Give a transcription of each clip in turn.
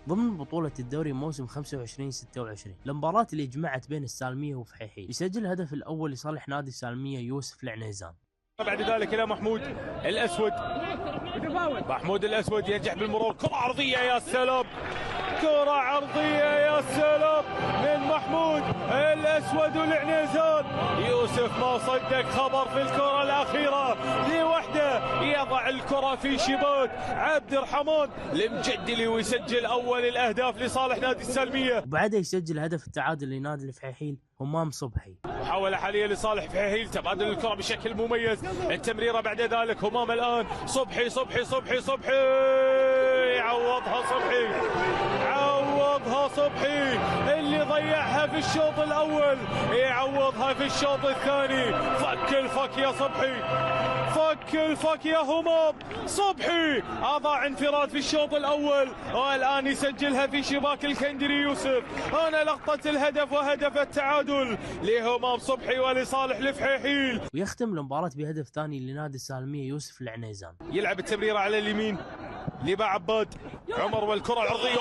ضمن بطولة الدوري موسم 25-26. المباراة اللي جمعت بين السالمية وفحيحيل، يسجل الهدف الأول لصالح نادي السالمية يوسف العنيزان. بعد ذلك إلى محمود الأسود. محمود الأسود ينجح بالمرور، كرة عرضية يا سلام، كرة عرضية يا سلام من محمود الأسود والعنيزان. يوسف ما صدق خبر في الكرة الأخيرة لوحده، يضع الكرة في شباك عبد الرحمن المجدلي ويسجل أول الأهداف لصالح نادي السالمية. وبعدها يسجل هدف التعادل لنادي الفحيحيل همام صبحي. محاولة حالية لصالح فحيحيل، تبادل الكرة بشكل مميز، التمريرة بعد ذلك همام الآن صبحي صبحي صبحي صبحي يعوضها صبحي، عوضها صبحي اللي ضيعها في الشوط الأول يعوضها في الشوط الثاني. فك الفك يا صبحي، فك الفك يا همام. صبحي أضاع انفراد في الشوط الأول والآن يسجلها في شباك الكندري يوسف. هنا لقطة الهدف وهدف التعادل لهمام صبحي ولصالح الفحيحيل. ويختم المباراة بهدف ثاني لنادي السالمية يوسف العنيزان. يلعب التمريرة على اليمين لبا عباد عمر والكرة العرضية.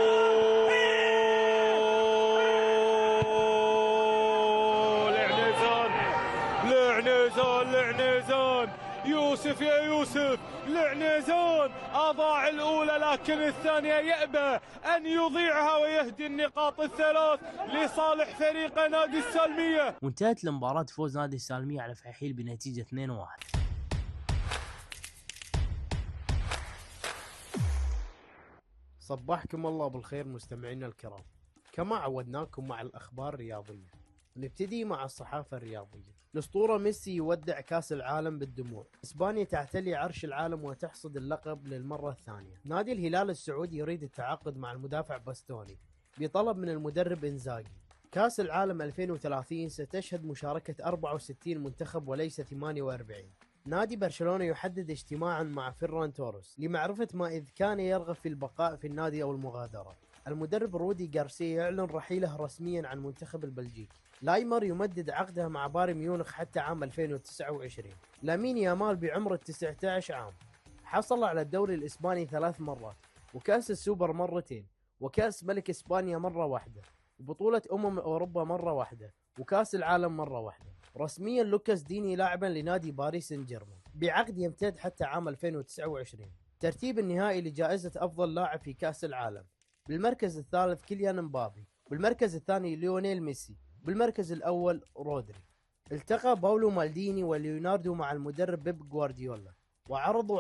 العنيزان يوسف يا يوسف، العنيزان أضاع الأولى لكن الثانية يأبى أن يضيعها ويهدي النقاط الثلاث لصالح فريق نادي السالمية. وانتهت المباراة فوز نادي السالمية على فحيحيل بنتيجة 2-1. صبحكم الله بالخير مستمعينا الكرام، كما عودناكم مع الأخبار الرياضية. نبتدي مع الصحافة الرياضية. الأسطورة ميسي يودع كأس العالم بالدموع. إسبانيا تعتلي عرش العالم وتحصد اللقب للمرة الثانية. نادي الهلال السعودي يريد التعاقد مع المدافع باستوني بطلب من المدرب إنزاغي. كأس العالم 2030 ستشهد مشاركة 64 منتخب وليس 48. نادي برشلونة يحدد اجتماعا مع فيران توريس لمعرفة ما إذا كان يرغب في البقاء في النادي أو المغادرة. المدرب رودي غارسيا يعلن رحيله رسميا عن منتخب البلجيكي. لايمر يمدد عقده مع بايرن ميونخ حتى عام 2029. لامين يامال بعمر 19 عام حصل على الدوري الإسباني 3 مرات، وكأس السوبر مرتين، وكأس ملك إسبانيا مرة واحدة، وبطولة أوروبا مرة واحدة، وكأس العالم مرة واحدة. رسميا لوكاس ديني لاعبا لنادي باريس سان جيرمان بعقد يمتد حتى عام 2029. ترتيب النهائي لجائزة أفضل لاعب في كأس العالم: بالمركز الثالث كيليان مبابي، بالمركز الثاني ليونيل ميسي، بالمركز الأول رودري. التقى باولو مالديني وليوناردو مع المدرب بيب غوارديولا وعرضوا